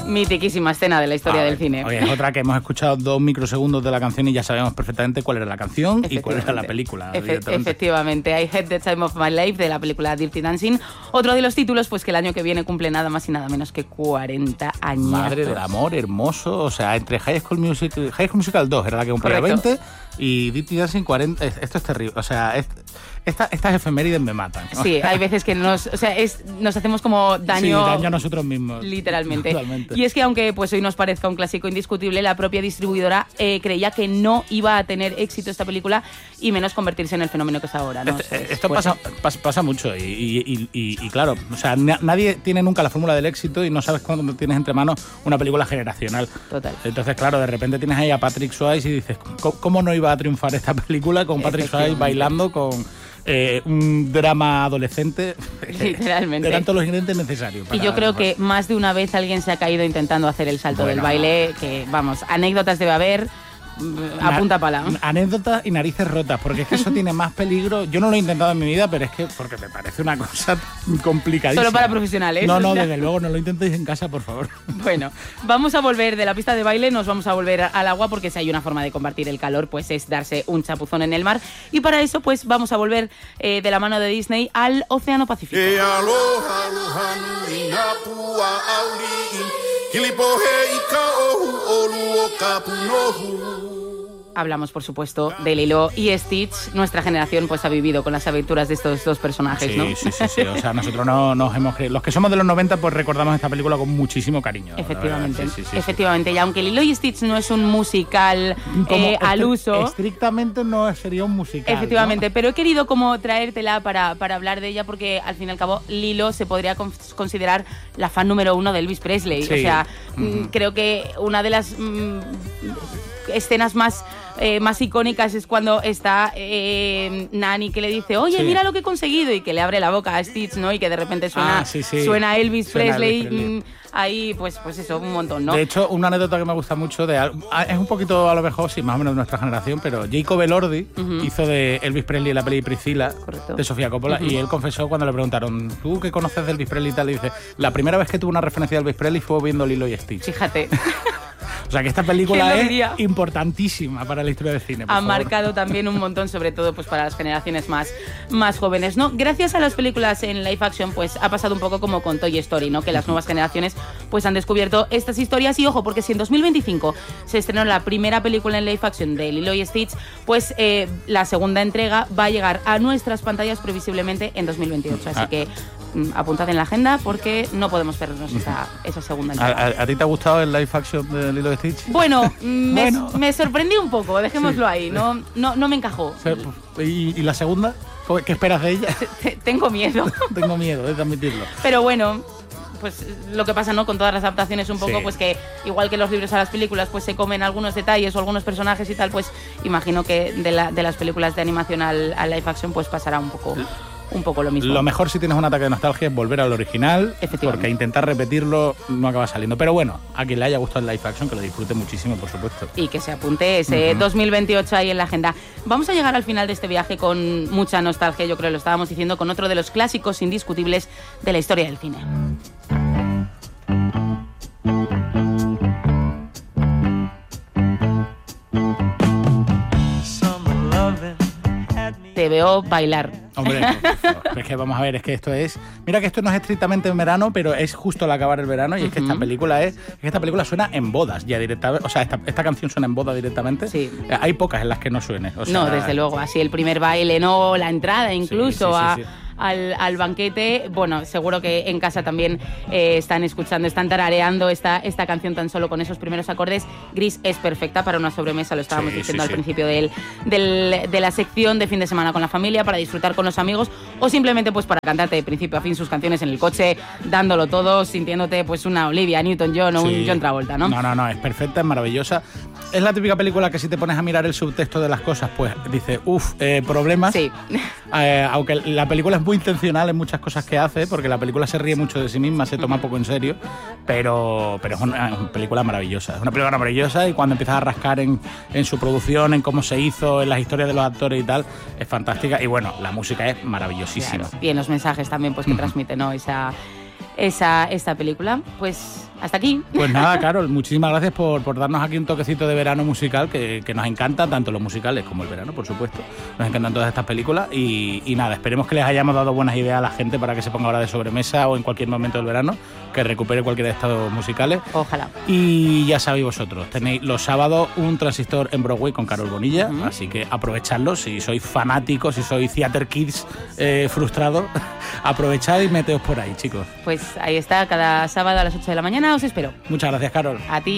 mitiquísima escena de la historia del cine. Oye, es otra que hemos escuchado 2 microsegundos de la canción y ya sabemos perfectamente cuál era la canción y cuál era la película. Efectivamente, I Had the Time of My Life, de la película Dirty Dancing. Otro de los títulos, pues que el año que viene cumple nada más y nada menos que 40 años. Madre del amor, hermoso. O sea, entre High School Musical 2 era la que cumplía 20 y Dirty Dancing 40. Esto es terrible. O sea, estas efemérides me matan, ¿no? Sí, hay veces que nos hacemos como daño... Sí, daño a nosotros mismos. Literalmente. Totalmente. Y es que aunque pues hoy nos parezca un clásico indiscutible, la propia distribuidora creía que no iba a tener éxito esta película y menos convertirse en el fenómeno que es ahora, ¿no? Esto pasa mucho y claro, o sea, nadie tiene nunca la fórmula del éxito y no sabes cuándo tienes entre manos una película generacional. Total. Entonces, claro, de repente tienes ahí a Patrick Swayze y dices, ¿cómo no iba a triunfar esta película con Patrick Swayze bailando con... un drama adolescente? Literalmente. Eran todos los ingredientes necesarios. Y yo creo que más de una vez alguien se ha caído intentando hacer el salto del baile, que vamos, anécdotas debe haber a punta pala. Anécdotas y narices rotas, porque es que eso tiene más peligro. Yo no lo he intentado en mi vida, pero es que porque me parece una cosa complicadísima. Solo para profesionales. No, desde luego, no lo intentéis en casa, por favor. Bueno, vamos a volver de la pista de baile, nos vamos a volver al agua, porque si hay una forma de combatir el calor, pues es darse un chapuzón en el mar. Y para eso, pues vamos a volver de la mano de Disney al Océano Pacífico. Hablamos, por supuesto, de Lilo y Stitch. Nuestra generación pues ha vivido con las aventuras de estos dos personajes, sí, ¿no? Sí. O sea, nosotros nos hemos creído. Los que somos de los 90 pues recordamos esta película con muchísimo cariño. Efectivamente. Efectivamente. Y aunque Lilo y Stitch no es un musical al uso... Estrictamente no sería un musical. Efectivamente, ¿no? pero he querido como traértela para hablar de ella porque al fin y al cabo Lilo se podría considerar la fan número 1 de Elvis Presley. Sí. O sea, creo que una de las escenas más icónicas es cuando está Nani, que le dice, oye, mira lo que he conseguido, y que le abre la boca a Stitch, ¿no? Y que de repente suena Elvis Presley. Ahí, pues eso, un montón, ¿no? De hecho, una anécdota que me gusta mucho, es un poquito, a lo mejor, sí, más o menos de nuestra generación, pero Jacob Elordi hizo de Elvis Presley en la peli Priscila, de Sofía Coppola, y él confesó cuando le preguntaron, ¿tú qué conoces de Elvis Presley y tal? Y dice, la primera vez que tuve una referencia de Elvis Presley fue viendo Lilo y Stitch. Fíjate. O sea que esta película es importantísima para la historia del cine. Ha marcado también un montón, sobre todo pues para las generaciones más jóvenes, ¿no? Gracias a las películas en live action, pues ha pasado un poco como con Toy Story, ¿no? Que las nuevas generaciones pues han descubierto estas historias. Y ojo, porque si en 2025 se estrenó la primera película en live action de Lilo y Stitch, pues la segunda entrega va a llegar a nuestras pantallas previsiblemente en 2028. Así que apuntad en la agenda porque no podemos perdernos esa segunda entrega. ¿A ti te ha gustado el live action de Lilo y Stitch? Bueno, me sorprendí un poco, dejémoslo ahí, no me encajó. ¿Y la segunda? ¿Qué esperas de ella? Tengo miedo. Tengo miedo de admitirlo. Pero bueno, pues lo que pasa, ¿no? Con todas las adaptaciones un poco, pues que igual que los libros a las películas, pues se comen algunos detalles o algunos personajes y tal, pues imagino que de las películas de animación al live action pues pasará un poco lo mismo. Lo mejor si tienes un ataque de nostalgia es volver al original, porque intentar repetirlo no acaba saliendo. Pero bueno, a quien le haya gustado el live action, que lo disfrute muchísimo, por supuesto. Y que se apunte ese 2028 ahí en la agenda. Vamos a llegar al final de este viaje con mucha nostalgia, yo creo que lo estábamos diciendo, con otro de los clásicos indiscutibles de la historia del cine. Te veo bailar. Hombre, es que vamos a ver, es que esto es... Mira que esto no es estrictamente en verano, pero es justo al acabar el verano, y es que esta película suena en bodas ya directamente. O sea, esta canción suena en boda directamente. Sí. Hay pocas en las que no suene. O sea, no, desde luego, así el primer baile, no, la entrada incluso sí. Al banquete. Bueno, seguro que en casa también están escuchando, están tarareando esta canción tan solo con esos primeros acordes. Gris es perfecta para una sobremesa, lo estábamos diciendo al principio de la sección de fin de semana con la familia, para disfrutar con los amigos o simplemente pues para cantarte de principio a fin sus canciones en el coche, dándolo todo, sintiéndote pues una Olivia Newton-John o un John Travolta, ¿no? No, es perfecta, es maravillosa. Es la típica película que si te pones a mirar el subtexto de las cosas, pues dices, problemas. Sí. Aunque la película es muy intencional en muchas cosas que hace, porque la película se ríe mucho de sí misma, se toma poco en serio, pero es una película maravillosa. Es una película maravillosa, y cuando empiezas a rascar en su producción, en cómo se hizo, en las historias de los actores y tal, es fantástica. Y bueno, la música es maravillosísima. Claro. Y en los mensajes también pues que transmite, ¿no? esta película. Pues hasta aquí. Pues nada, Carol, muchísimas gracias por darnos aquí un toquecito de verano musical que nos encanta, tanto los musicales como el verano, por supuesto. Nos encantan todas estas películas y nada, esperemos que les hayamos dado buenas ideas a la gente para que se ponga ahora de sobremesa o en cualquier momento del verano, que recupere cualquiera de estos musicales. Ojalá. Y ya sabéis vosotros, tenéis los sábados un Transistor en Broadway con Carol Bonilla, así que aprovechadlo. Si sois fanáticos, si sois Theater Kids frustrados, aprovechad y meteos por ahí, chicos. Pues ahí está, cada sábado a las 8 de la mañana os espero. Muchas gracias, Carol. A ti.